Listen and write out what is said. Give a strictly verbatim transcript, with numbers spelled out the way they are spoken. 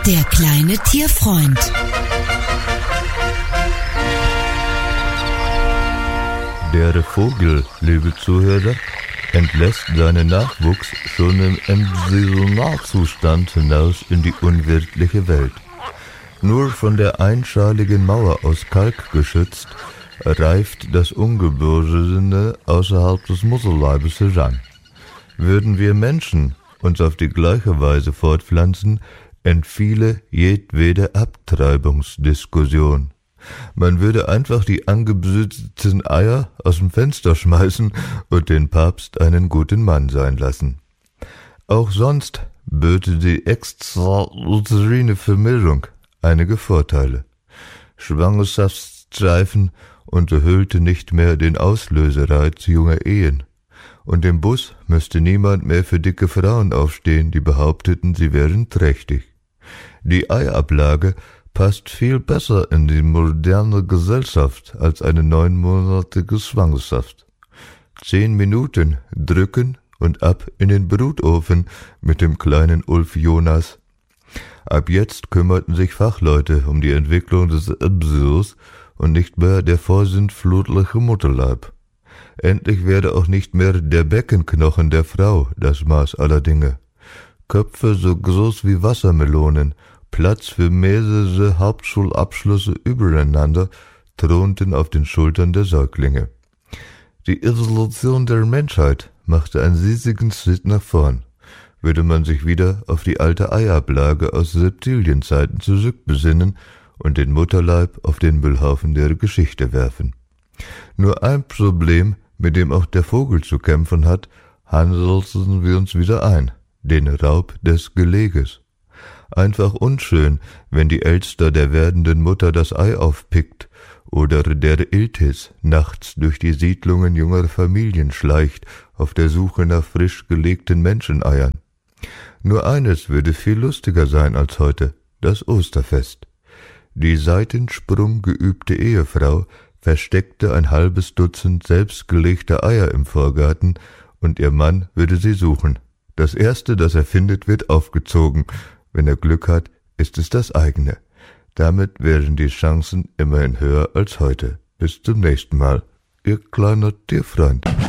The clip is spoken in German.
Der kleine Tierfreund. Der Vogel, liebe Zuhörer, entlässt seinen Nachwuchs schon im Embryonalzustand hinaus in die unwirtliche Welt. Nur von der einschaligen Mauer aus Kalk geschützt, reift das Ungeborene außerhalb des Mutterleibes heran. Würden wir Menschen uns auf die gleiche Weise fortpflanzen, entfiele jedwede Abtreibungsdiskussion. Man würde einfach die angebüssten Eier aus dem Fenster schmeißen und den Papst einen guten Mann sein lassen. Auch sonst böte die extrauterine Vermehrung einige Vorteile. Schwangerschaftsstreifen unterhüllte nicht mehr den Auslösereiz junger Ehen. Und im Bus müsste niemand mehr für dicke Frauen aufstehen, die behaupteten, sie wären trächtig. Die Eiablage passt viel besser in die moderne Gesellschaft als eine neunmonatige Schwangerschaft. Zehn Minuten drücken und ab in den Brutofen mit dem kleinen Ulf Jonas. Ab jetzt kümmerten sich Fachleute um die Entwicklung des Embryos und nicht mehr der vorsintflutliche Mutterleib. Endlich werde auch nicht mehr der Beckenknochen der Frau das Maß aller Dinge. Köpfe so groß wie Wassermelonen, Platz für mehrere Hauptschulabschlüsse übereinander, thronten auf den Schultern der Säuglinge. Die Evolution der Menschheit machte einen riesigen Schritt nach vorn. Würde man sich wieder auf die alte Eiablage aus Reptilienzeiten zurückbesinnen und den Mutterleib auf den Müllhaufen der Geschichte werfen. Nur ein Problem, mit dem auch der Vogel zu kämpfen hat, handelten wir uns wieder ein, den Raub des Geleges. Einfach unschön, wenn die Elster der werdenden Mutter das Ei aufpickt oder der Iltis nachts durch die Siedlungen junger Familien schleicht, auf der Suche nach frisch gelegten Menscheneiern. Nur eines würde viel lustiger sein als heute, das Osterfest. Die seitensprunggeübte Ehefrau versteckte ein halbes Dutzend selbstgelegter Eier im Vorgarten und ihr Mann würde sie suchen. Das erste, das er findet, wird aufgezogen. Wenn er Glück hat, ist es das eigene. Damit wären die Chancen immerhin höher als heute. Bis zum nächsten Mal. Ihr kleiner Tierfreund.